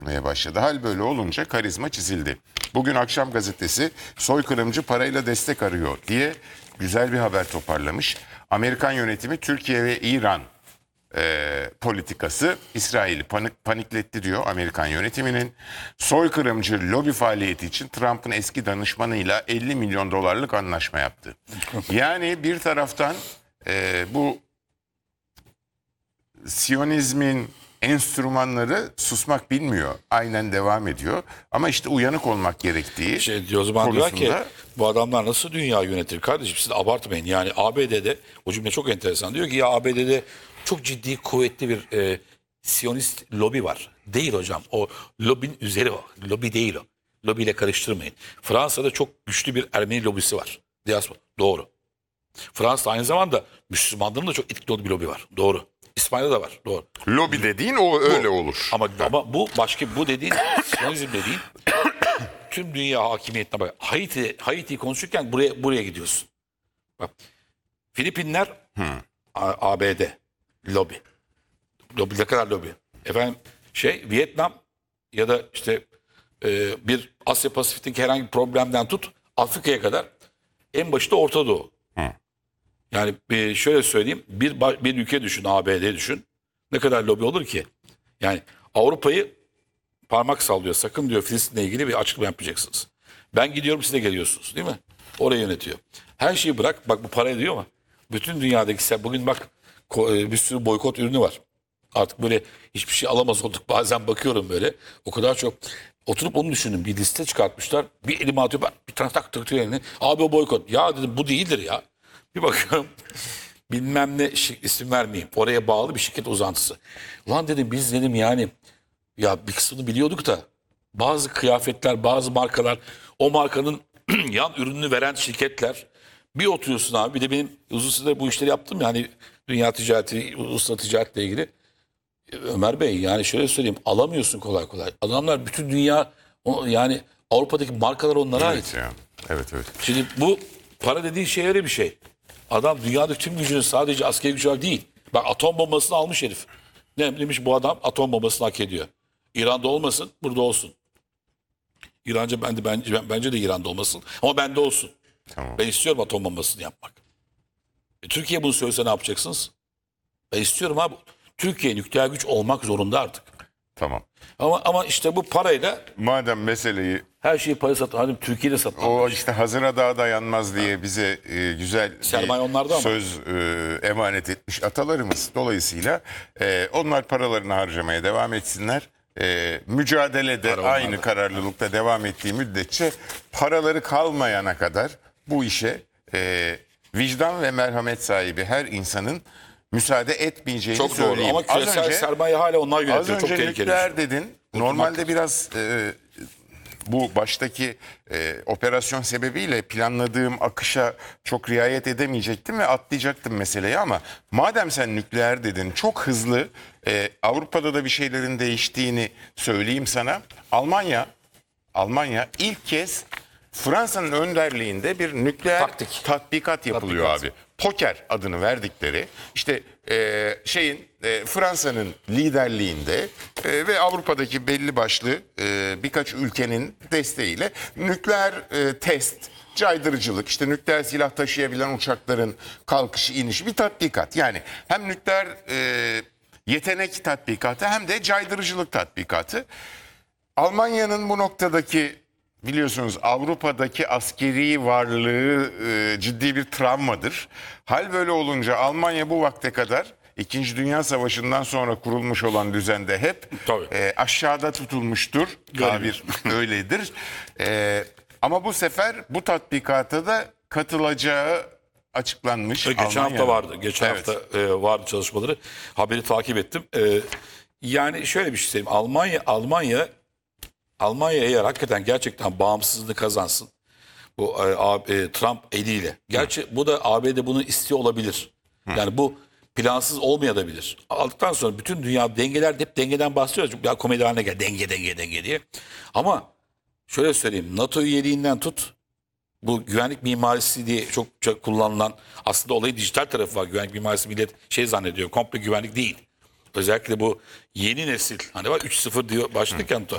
başladı. Hal böyle olunca karizma çizildi. Bugün Akşam Gazetesi soykırımcı parayla destek arıyor diye güzel bir haber toparlamış. Amerikan yönetimi Türkiye ve İran politikası İsrail'i panikletti diyor Amerikan yönetiminin. Soykırımcı lobi faaliyeti için Trump'ın eski danışmanıyla 50 milyon dolarlık anlaşma yaptı. Yani bir taraftan bu Siyonizmin enstrümanları susmak bilmiyor. Aynen devam ediyor. Ama işte uyanık olmak gerektiği O zaman diyor ki konusunda bu adamlar nasıl dünya yönetir kardeşim, siz abartmayın. Yani ABD'de, o cümle çok enteresan, diyor ki ya ABD'de çok ciddi kuvvetli bir Siyonist lobi var. Değil hocam, o lobinin üzeri o. Lobi değil o. Lobiyle karıştırmayın. Fransa'da çok güçlü bir Ermeni lobisi var. Diaspora. Doğru. Fransa aynı zamanda Müslümanların da çok etkili olduğu bir lobi var. Doğru. İspanya'da da var. Doğru. lobi dediğin o öyle olur. Ama bu başka, bu dediğin Siyonizm dediğin tüm dünya hakimiyetine bak. Haiti'yi konuşurken buraya gidiyorsun. Bak. Filipinler ABD lobi. Lobi ne kadar lobi? Efendim Vietnam ya da işte bir Asya Pasifik'teki herhangi bir problemden tut Afrika'ya kadar en başta Orta Doğu. Yani şöyle söyleyeyim, bir ülke düşün, ABD düşün. Ne kadar lobi olur ki? Yani Avrupa'yı parmak sallıyor. Sakın diyor Filistin'le ilgili bir açıklama yapmayacaksınız. Ben gidiyorum, siz de geliyorsunuz, değil mi? Orayı yönetiyor. Her şeyi bırak. Bak bu para ediyor mu? Bütün dünyadaki bugün bak bir sürü boykot ürünü var. Artık böyle hiçbir şey alamaz olduk. Bazen bakıyorum böyle. O kadar çok oturup onu düşünün. Bir liste çıkartmışlar. Bir elime atıyor. Bir tane tak elini. Abi o boykot. Ya dedim bu değildir ya. Bir bakıyorum. Bilmem ne isim vermeyeyim. Oraya bağlı bir şirket uzantısı. Ulan dedim biz dedim yani ya bir kısmını biliyorduk da bazı kıyafetler, bazı markalar, o markanın yan ürününü veren şirketler, bir oturuyorsun abi. Bir de benim uzun süre bu işleri yaptım yani dünya ticareti, uluslararası ticaretle ilgili. Ömer Bey yani şöyle söyleyeyim, alamıyorsun kolay kolay. Adamlar bütün dünya yani Avrupa'daki markalar onlara ait. Evet, ya. Evet. Şimdi bu para dediğin şey öyle bir şey. Adam dünyada tüm gücünü sadece askeri gücü olarak değil. Bak atom bombasını almış herif. Ne demiş bu adam? Atom bombasını hak ediyor. İran'da olmasın, burada olsun. İranca bence de İran'da olmasın. Ama bende olsun. Tamam. Ben istiyorum atom bombasını yapmak. Türkiye bunu söylese ne yapacaksınız? Ben istiyorum abi. Türkiye nükleer güç olmak zorunda artık. Tamam. Ama işte bu parayla Madem meseleyi her şeyi para satın. Hani Türkiye'de satın. o işte hazıra daha dayanmaz diye bize güzel Sermaye onlarda ama. söz emanet etmiş atalarımız. Dolayısıyla onlar paralarını harcamaya devam etsinler. Mücadelede Para aynı onlarda. kararlılıkta devam ettiği müddetçe paraları kalmayana kadar bu işe vicdan ve merhamet sahibi her insanın müsaade etmeyeceğini Çok doğru söyleyeyim. ama küresel sermaye hala onlar Az yönetiyor. Çok önce tehlikeli. nükleer dedin. Normalde biraz bu baştaki operasyon sebebiyle planladığım akışa çok riayet edemeyecektim ve atlayacaktım meseleyi ama madem sen nükleer dedin çok hızlı Avrupa'da da bir şeylerin değiştiğini söyleyeyim sana. Almanya ilk kez Fransa'nın önderliğinde bir nükleer tatbikat yapılıyor abi. Poker adını verdikleri işte Fransa'nın liderliğinde ve Avrupa'daki belli başlı birkaç ülkenin desteğiyle nükleer test, caydırıcılık, işte nükleer silah taşıyabilen uçakların kalkışı, inişi bir tatbikat. Yani hem nükleer yetenek tatbikatı hem de caydırıcılık tatbikatı. Almanya'nın bu noktadaki biliyorsunuz Avrupa'daki askeri varlığı ciddi bir travmadır. Hal böyle olunca Almanya bu vakte kadar İkinci Dünya Savaşı'ndan sonra kurulmuş olan düzende hep aşağıda tutulmuştur. Tabir öyledir. Ama bu sefer bu tatbikata da katılacağı açıklanmış. Geçen hafta vardı. Geçen hafta vardı çalışmaları. Haberi takip ettim. Yani şöyle bir şey söyleyeyim. Almanya eğer hakikaten gerçekten bağımsızlığını kazansın, bu Trump eliyle. Gerçi bu da ABD bunu istiyor olabilir. Yani bu plansız olmayabilir. Aldıktan sonra bütün dünya dengeler, hep dengeden bahsediyoruz. Ya komedi haline gel, denge diye. Ama şöyle söyleyeyim, NATO üyeliğinden tut, bu güvenlik mimarisi diye çok kullanılan, aslında olayın dijital tarafı var. Güvenlik mimarisi millet zannediyor, komple güvenlik değil. Özellikle bu yeni nesil, hani var 3.0 diyor başladık ya,